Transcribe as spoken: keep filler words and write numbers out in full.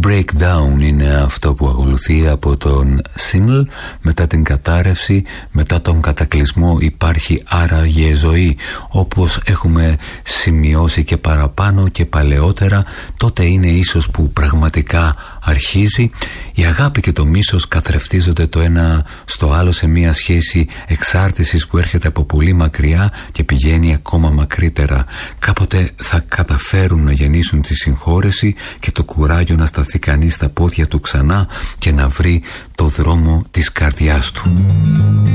Breakdown είναι αυτό που ακολουθεί από τον single. Μετά την κατάρρευση, μετά τον κατακλυσμό υπάρχει άραγε ζωή, όπως έχουμε σημειώσει και παραπάνω και παλαιότερα. Τότε είναι ίσως που πραγματικά αρχίζει. Η αγάπη και το μίσος καθρεφτίζονται το ένα στο άλλο σε μια σχέση εξάρτησης που έρχεται από πολύ μακριά και πηγαίνει ακόμα μακρύτερα. Κάποτε θα καταφέρουν να γεννήσουν τη συγχώρεση και το κουράγιο να σταθεί κανείς στα πόδια του ξανά και να βρει το δρόμο της καρδιάς του.